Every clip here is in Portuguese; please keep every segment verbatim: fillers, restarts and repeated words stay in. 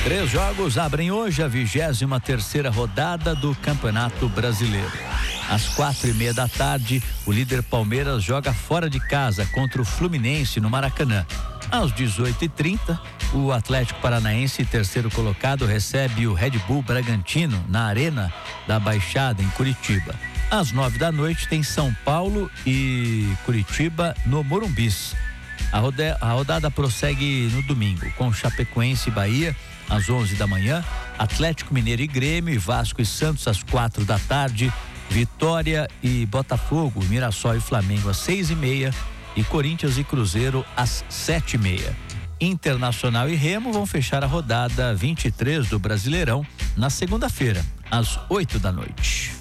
Três jogos abrem hoje a vigésima terceira rodada do Campeonato Brasileiro. Às quatro e meia da tarde, o líder Palmeiras joga fora de casa contra o Fluminense no Maracanã. Às dezoito e trinta, o Atlético Paranaense, terceiro colocado, recebe o Red Bull Bragantino na Arena da Baixada, em Curitiba. Às nove da noite, tem São Paulo e Curitiba no Morumbis. A, roda, a rodada prossegue no domingo, com Chapecoense e Bahia às onze da manhã, Atlético Mineiro e Grêmio, e Vasco e Santos às quatro da tarde, Vitória e Botafogo, Mirassol e Flamengo às seis e meia e Corinthians e Cruzeiro às sete e meia. Internacional e Remo vão fechar a rodada vinte e três do Brasileirão na segunda-feira, às oito da noite.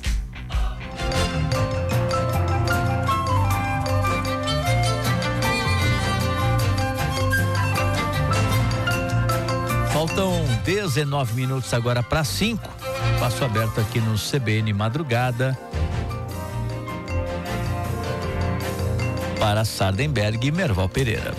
Faltam dezenove minutos agora para cinco. Passo aberto aqui no C B N Madrugada para Sardenberg e Merval Pereira.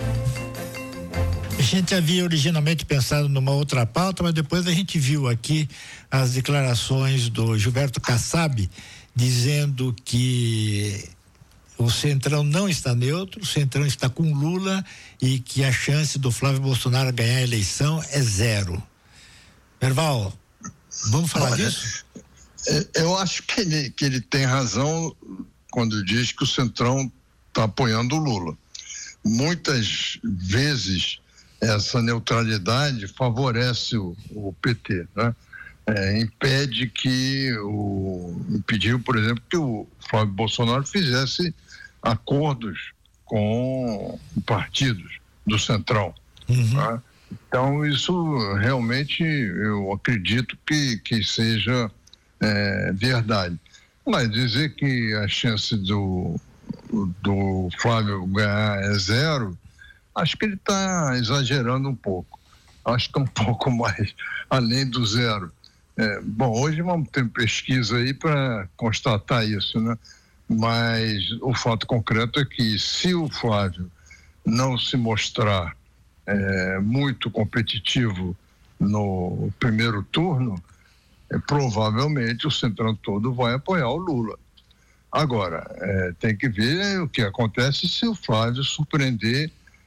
A gente havia originalmente pensado numa outra pauta, mas depois a gente viu aqui as declarações do Gilberto Kassab dizendo que o Centrão não está neutro, o Centrão está com Lula e que a chance do Flávio Bolsonaro ganhar a eleição é zero. Merval, vamos falar Olha, disso? Eu acho que ele, que ele tem razão quando diz que o Centrão está apoiando o Lula. Muitas vezes essa neutralidade favorece o, o P T, né? É, impede que o impediu, por exemplo, que o Flávio Bolsonaro fizesse acordos com partidos do Centrão. Uhum. Tá? Então isso realmente eu acredito que, que seja é, verdade. Mas dizer que a chance do, do Flávio ganhar é zero, acho que ele está exagerando um pouco. Acho que é um pouco mais além do zero. É, bom, hoje vamos ter pesquisa aí para constatar isso, né? Mas o fato concreto é que se o Flávio não se mostrar é, muito competitivo no primeiro turno, é, provavelmente o Centrão todo vai apoiar o Lula. Agora, é, tem que ver o que acontece se o Flávio surpreender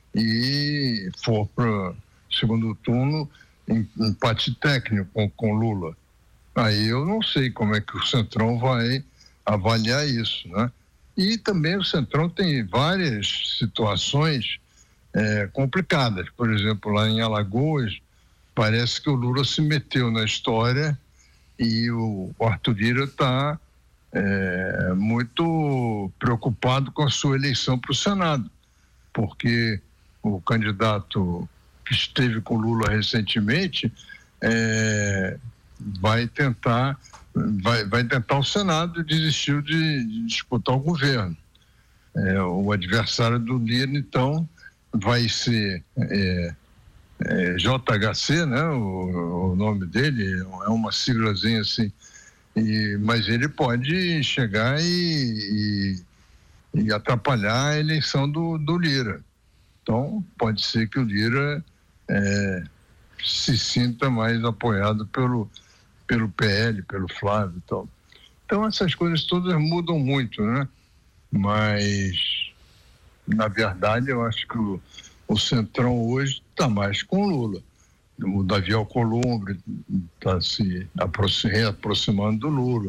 e for para o segundo turno empate técnico com, com Lula. Aí eu não sei como é que o Centrão vai avaliar isso, né? E também o Centrão tem várias situações é, complicadas. Por exemplo, lá em Alagoas, parece que o Lula se meteu na história e o Arthur Lira está é, muito preocupado com a sua eleição para o Senado, porque o candidato que esteve com Lula recentemente é, vai tentar vai, vai tentar o Senado e desistiu de, de disputar o governo. É, o adversário do Lira, então, vai ser é, é, J H C, né? O, o nome dele é uma siglazinha assim, e, mas ele pode chegar e, e, e atrapalhar a eleição do, do Lira. Então, pode ser que o Lira é, se sinta mais apoiado pelo, pelo P L, pelo Flávio e tal. Então, essas coisas todas mudam muito, né? Mas, na verdade, eu acho que o, o Centrão hoje está mais com o Lula. O Davi Alcolumbre está se aproxim, reaproximando do Lula.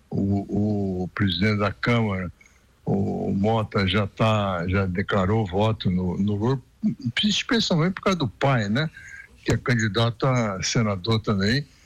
O, o presidente da Câmara, o Mota, já tá, já declarou voto no, no Lula, especialmente por causa do pai, né? Que é candidato a senador também